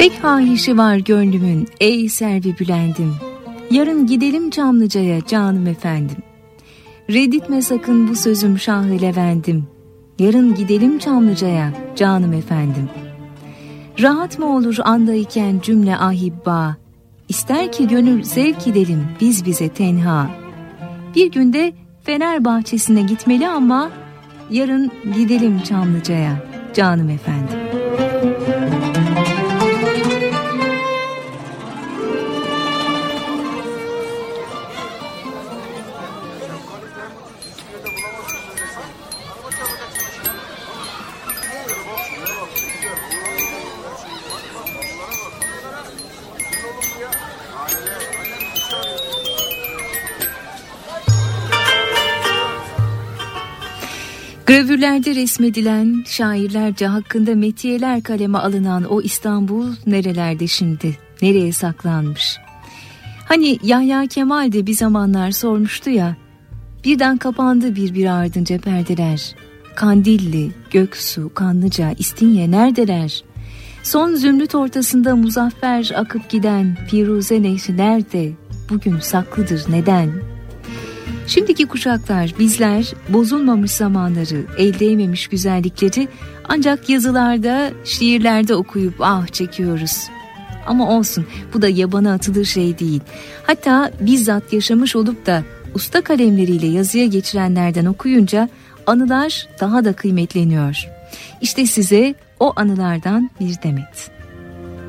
Pek hahişi var gönlümün ey servi bülendim. Yarın gidelim Çamlıca'ya canım efendim. Redditme sakın bu sözüm Şah-ı Levent'im. Yarın gidelim Çamlıca'ya canım efendim. Rahat mı olur andayken cümle ahibba. İster ki gönül zevk edelim biz bize tenha. Bir günde Fener bahçesine gitmeli ama yarın gidelim Çamlıca'ya canım efendim. Gravürlerde resmedilen, şairlerce hakkında metiyeler kaleme alınan o İstanbul nerelerde şimdi, nereye saklanmış? Hani Yahya Kemal de bir zamanlar sormuştu ya, birden kapandı bir ardınca perdeler. Kandilli, Göksu, Kanlıca, İstinye neredeler? Son zümrüt ortasında muzaffer akıp giden Firuze Nehri nerede? Bugün saklıdır neden? Şimdiki kuşaklar, bizler bozulmamış zamanları, el değmemiş güzellikleri ancak yazılarda, şiirlerde okuyup ah çekiyoruz. Ama olsun, bu da yabana atılır şey değil. Hatta bizzat yaşamış olup da usta kalemleriyle yazıya geçirenlerden okuyunca anılar daha da kıymetleniyor. İşte size o anılardan bir demet.